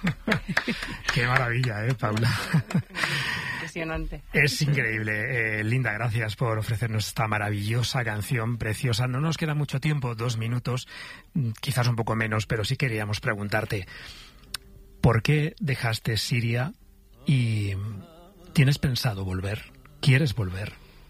Qué maravilla, Paula. Impresionante. Es increíble. Linda, gracias por ofrecernos esta maravillosa canción preciosa. No nos queda mucho tiempo, 2 minutos, quizás un poco menos, pero sí queríamos preguntarte, ¿por qué dejaste Siria y tienes pensado volver? ¿Quieres volver?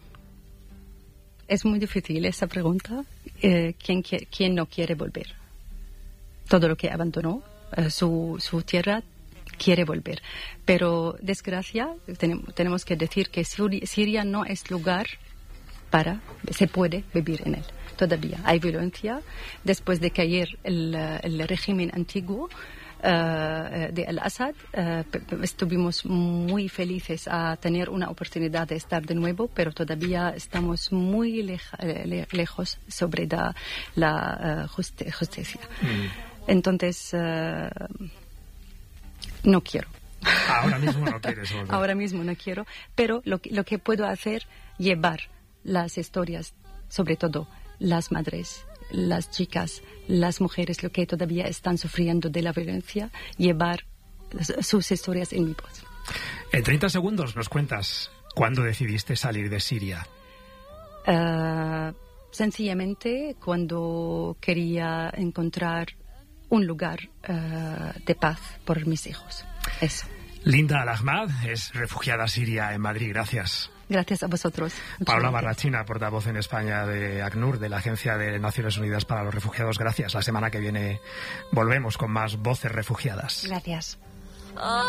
Es muy difícil esa pregunta. ¿Quién no quiere volver? Todo lo que abandonó, su tierra, quiere volver. Pero, desgracia, tenemos que decir que Siria no es lugar se puede vivir en él. Todavía hay violencia. Después de caer el régimen antiguo de Al-Assad, estuvimos muy felices a tener una oportunidad de estar de nuevo, pero todavía estamos muy lejos sobre la justicia. Entonces, no quiero. Ahora mismo no quieres volver. Ahora mismo no quiero, pero lo que puedo hacer, llevar las historias, sobre todo las madres, las chicas, las mujeres, lo que todavía están sufriendo de la violencia, llevar sus historias en mi voz. En 30 segundos nos cuentas cuándo decidiste salir de Siria. Sencillamente cuando quería encontrar un lugar de paz por mis hijos. Eso. Linda Al-Ahmad es refugiada siria en Madrid. Gracias. Gracias a vosotros. Paula Barrachina, portavoz en España de ACNUR, de la Agencia de Naciones Unidas para los Refugiados. Gracias. La semana que viene volvemos con más Voces Refugiadas. Gracias.